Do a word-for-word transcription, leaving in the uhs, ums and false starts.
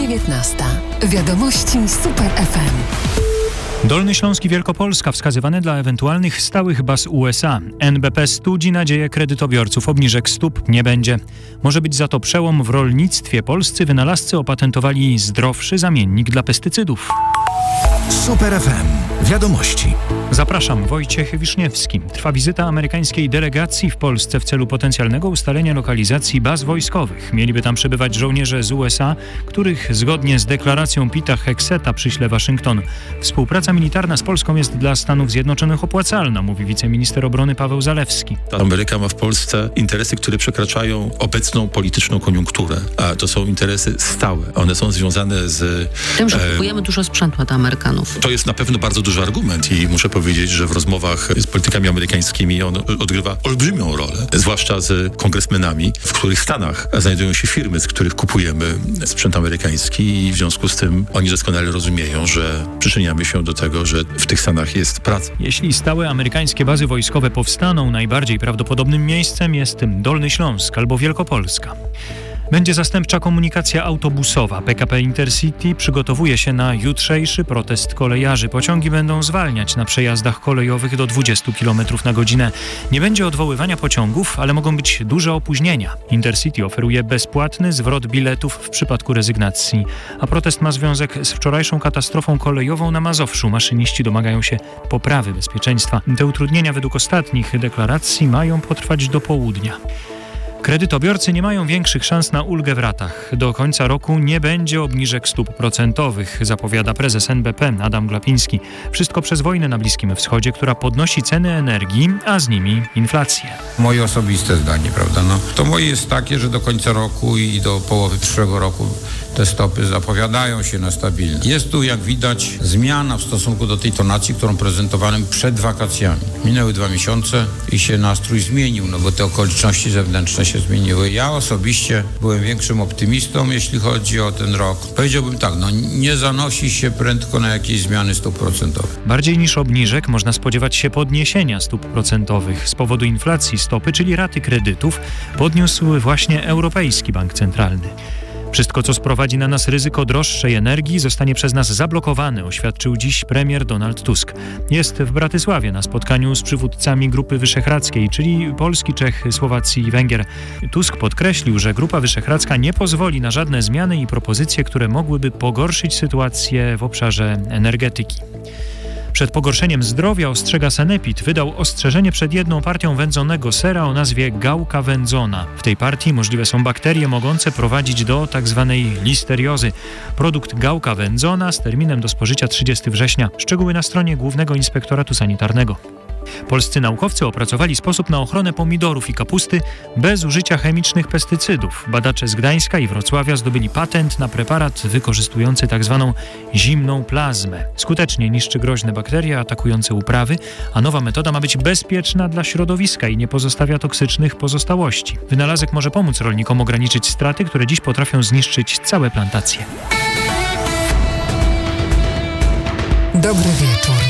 dziewiętnasta. Wiadomości Super F M. Dolny Śląsk i Wielkopolska wskazywane dla ewentualnych stałych baz U S A. N B P studzi nadzieję kredytobiorców. Obniżek stóp nie będzie. Może być za to przełom w rolnictwie. Polscy wynalazcy opatentowali zdrowszy zamiennik dla pestycydów. Super F M. Wiadomości. Zapraszam, Wojciech Wiszniewski. Trwa wizyta amerykańskiej delegacji w Polsce w celu potencjalnego ustalenia lokalizacji baz wojskowych. Mieliby tam przebywać żołnierze z U S A, których zgodnie z deklaracją Pita Hegseta przyśle Waszyngton. Współpraca militarna z Polską jest dla Stanów Zjednoczonych opłacalna, mówi wiceminister obrony Paweł Zalewski. Ameryka ma w Polsce interesy, które przekraczają obecną polityczną koniunkturę, a to są interesy stałe. One są związane z tym, że kupujemy e, dużo sprzętu od Amerykanów. To jest na pewno bardzo duży argument i muszę powiedzieć, że w rozmowach z politykami amerykańskimi on odgrywa olbrzymią rolę, zwłaszcza z kongresmenami, w których stanach znajdują się firmy, z których kupujemy sprzęt amerykański i w związku z tym oni doskonale rozumieją, że przyczyniamy się do tego, że w tych stanach jest praca. Jeśli stałe amerykańskie bazy wojskowe powstaną, najbardziej prawdopodobnym miejscem jest Dolny Śląsk albo Wielkopolska. Będzie zastępcza komunikacja autobusowa. P K P Intercity przygotowuje się na jutrzejszy protest kolejarzy. Pociągi będą zwalniać na przejazdach kolejowych do dwudziestu kilometrów na godzinę. Nie będzie odwoływania pociągów, ale mogą być duże opóźnienia. Intercity oferuje bezpłatny zwrot biletów w przypadku rezygnacji. A protest ma związek z wczorajszą katastrofą kolejową na Mazowszu. Maszyniści domagają się poprawy bezpieczeństwa. Te utrudnienia według ostatnich deklaracji mają potrwać do południa. Kredytobiorcy nie mają większych szans na ulgę w ratach. Do końca roku nie będzie obniżek stóp procentowych, zapowiada prezes N B P Adam Glapiński. Wszystko przez wojnę na Bliskim Wschodzie, która podnosi ceny energii, a z nimi inflację. Moje osobiste zdanie, prawda? No, to moje jest takie, że do końca roku i do połowy przyszłego roku te stopy zapowiadają się na stabilne. Jest tu, jak widać, zmiana w stosunku do tej tonacji, którą prezentowałem przed wakacjami. Minęły dwa miesiące i się nastrój zmienił, no bo te okoliczności zewnętrzne się zmieniły. Ja osobiście byłem większym optymistą, jeśli chodzi o ten rok. Powiedziałbym tak, no nie zanosi się prędko na jakieś zmiany stóp procentowych. Bardziej niż obniżek można spodziewać się podniesienia stóp procentowych. Z powodu inflacji stopy, czyli raty kredytów, podniósł właśnie Europejski Bank Centralny. Wszystko, co sprowadzi na nas ryzyko droższej energii, zostanie przez nas zablokowane, oświadczył dziś premier Donald Tusk. Jest w Bratysławie na spotkaniu z przywódcami Grupy Wyszehradzkiej, czyli Polski, Czech, Słowacji i Węgier. Tusk podkreślił, że Grupa Wyszehradzka nie pozwoli na żadne zmiany i propozycje, które mogłyby pogorszyć sytuację w obszarze energetyki. Przed pogorszeniem zdrowia, ostrzega Sanepid, wydał ostrzeżenie przed jedną partią wędzonego sera o nazwie gałka wędzona. W tej partii możliwe są bakterie mogące prowadzić do tzw. listeriozy. Produkt gałka wędzona z terminem do spożycia trzydziestego września. Szczegóły na stronie Głównego Inspektoratu Sanitarnego. Polscy naukowcy opracowali sposób na ochronę pomidorów i kapusty bez użycia chemicznych pestycydów. Badacze z Gdańska i Wrocławia zdobyli patent na preparat wykorzystujący tzw. zimną plazmę. Skutecznie niszczy groźne bakterie atakujące uprawy, a nowa metoda ma być bezpieczna dla środowiska i nie pozostawia toksycznych pozostałości. Wynalazek może pomóc rolnikom ograniczyć straty, które dziś potrafią zniszczyć całe plantacje. Dobry wieczór.